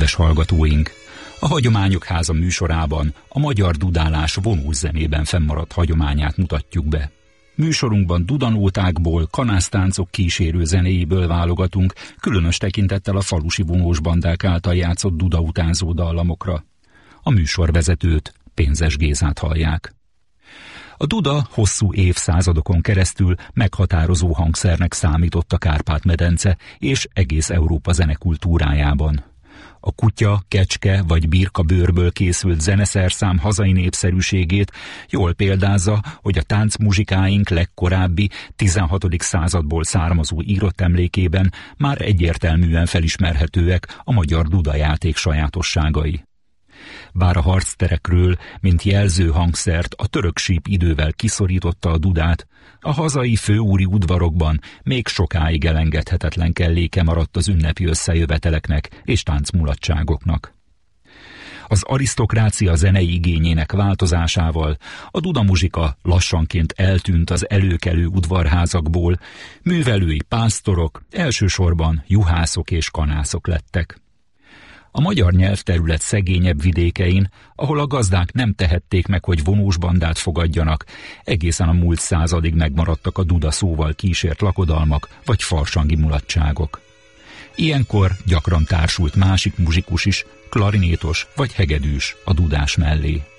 Kedves hallgatóink! A Hagyományok Háza műsorában a magyar dudálás vonós zenében fennmaradt hagyományát mutatjuk be. Műsorunkban dudanótákból, kanásztáncok kísérő zenéjéből válogatunk, különös tekintettel a falusi vonós bandák által játszott dudautánzó dallamokra. A műsorvezetőt, Pénzes Gézát hallják. A duda hosszú évszázadokon keresztül meghatározó hangszernek számított a Kárpát-medence és egész Európa zenekultúrájában. A kutya, kecske vagy birka bőrből készült zeneszerszám hazai népszerűségét jól példázza, hogy a táncmuzsikáink legkorábbi 16. századból származó írott emlékében már egyértelműen felismerhetőek a magyar dudajáték sajátosságai. Bár a harcterekről, mint jelző hangszert a török síp idővel kiszorította a dudát, a hazai főúri udvarokban még sokáig elengedhetetlen kelléke maradt az ünnepi összejöveteleknek és táncmulatságoknak. Az arisztokrácia zenei igényének változásával a dudamuzsika lassanként eltűnt az előkelő udvarházakból, művelői pásztorok, elsősorban juhászok és kanászok lettek. A magyar nyelvterület szegényebb vidékein, ahol a gazdák nem tehették meg, hogy vonós bandát fogadjanak, egészen a múlt századig megmaradtak a duda szóval kísért lakodalmak vagy farsangi mulatságok. Ilyenkor gyakran társult másik muzsikus is, klarinétos vagy hegedűs a dudás mellé.